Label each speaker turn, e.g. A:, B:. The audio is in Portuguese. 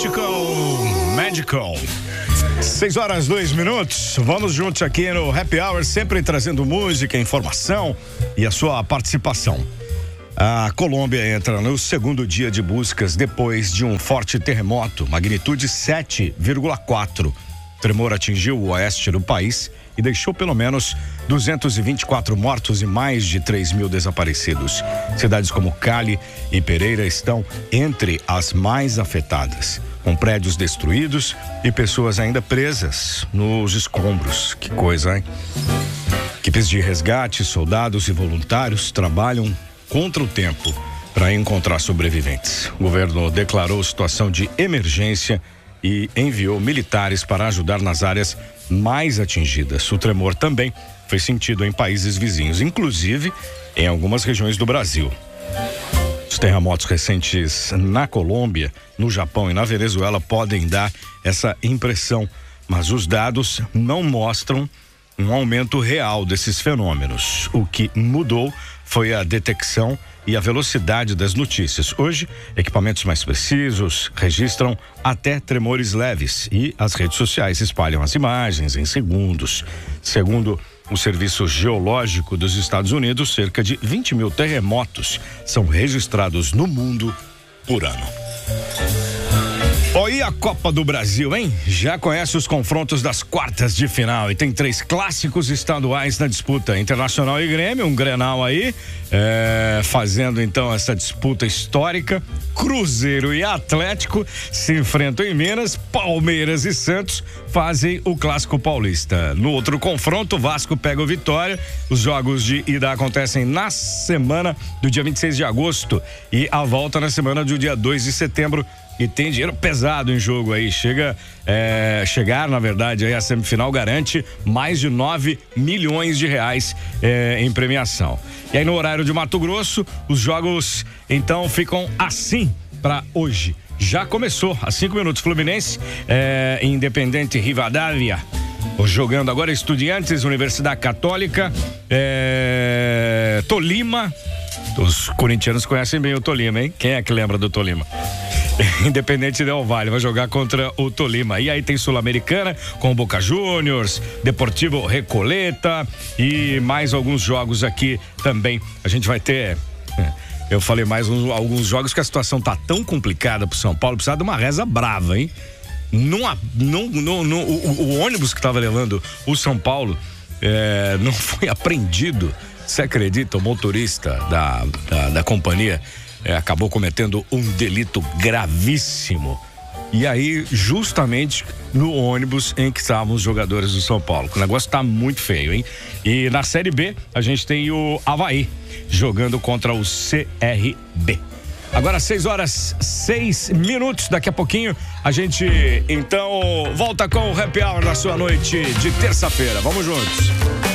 A: Magical. 6h02. Vamos juntos aqui no Happy Hour, sempre trazendo música, informação e a sua participação. A Colômbia entra no segundo dia de buscas depois de um forte terremoto, magnitude 7,4. O tremor atingiu o oeste do país e deixou pelo menos 224 mortos e mais de 3.000 desaparecidos. Cidades como Cali e Pereira estão entre as mais afetadas, com prédios destruídos e pessoas ainda presas nos escombros. Que coisa, hein? Equipes de resgate, soldados e voluntários trabalham contra o tempo para encontrar sobreviventes. O governo declarou situação de emergência e enviou militares para ajudar nas áreas mais atingidas. O tremor também foi sentido em países vizinhos, inclusive em algumas regiões do Brasil. Os terremotos recentes na Colômbia, no Japão e na Venezuela podem dar essa impressão, mas os dados não mostram um aumento real desses fenômenos. O que mudou foi a detecção e a velocidade das notícias. Hoje, equipamentos mais precisos registram até tremores leves e as redes sociais espalham as imagens em segundos. Segundo o Serviço Geológico dos Estados Unidos, cerca de 20.000 terremotos são registrados no mundo por ano. E a Copa do Brasil, hein? Já conhece os confrontos das quartas de final e tem 3 clássicos estaduais na disputa. Internacional e Grêmio, um Grenal aí, fazendo então essa disputa histórica. Cruzeiro e Atlético se enfrentam em Minas. Palmeiras e Santos fazem o Clássico Paulista. No outro confronto, Vasco pega o Vitória. Os jogos de ida acontecem na semana do dia 26 de agosto e a volta na semana do dia 2 de setembro. E tem dinheiro pesado em jogo aí. Chegar, na verdade, aí a semifinal garante mais de 9 milhões de reais em premiação. E aí no horário de Mato Grosso, os jogos então ficam assim para hoje. Já começou, há 5 minutos, Fluminense, Independente Rivadavia. Jogando agora Estudiantes, Universidade Católica, Tolima. Os corintianos conhecem bem o Tolima, hein? Quem é que lembra do Tolima? Independente Del Valle vai jogar contra o Tolima. E aí tem Sul-Americana com o Boca Juniors, Deportivo Recoleta e mais alguns jogos aqui também. A gente vai ter... Eu falei mais alguns jogos que a situação tá tão complicada pro São Paulo, precisa de uma reza brava, hein? O ônibus que tava levando o São Paulo não foi apreendido. Você acredita? O motorista da companhia acabou cometendo um delito gravíssimo. E aí, justamente no ônibus em que estavam os jogadores do São Paulo. O negócio tá muito feio, hein? E na Série B, a gente tem o Avaí jogando contra o CRB. Agora 6h06. Daqui a pouquinho a gente então volta com o Happy Hour na sua noite de terça-feira. Vamos juntos.